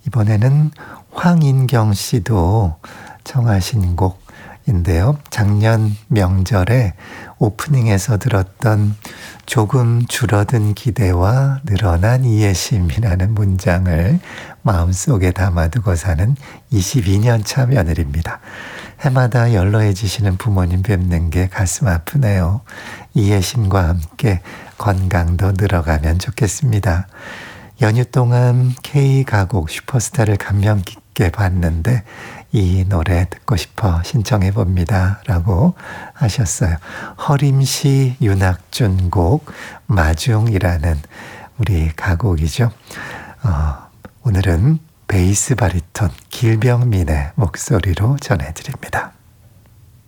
이번에는 황인경 씨도 청하신 곡인데요. 작년 명절에 오프닝에서 들었던 조금 줄어든 기대와 늘어난 이해심이라는 문장을 마음속에 담아두고 사는 22년 차 며느리입니다. 해마다 연로해지시는 부모님 뵙는 게 가슴 아프네요. 이해심과 함께 건강도 늘어가면 좋겠습니다. 연휴 동안 K가곡 슈퍼스타를 감명 깊게 봤는데 이 노래 듣고 싶어 신청해 봅니다 라고 하셨어요. 허림시 윤학준 곡 마중이라는 우리 가곡이죠. 오늘은 베이스 바리톤 길병민의 목소리로 전해드립니다.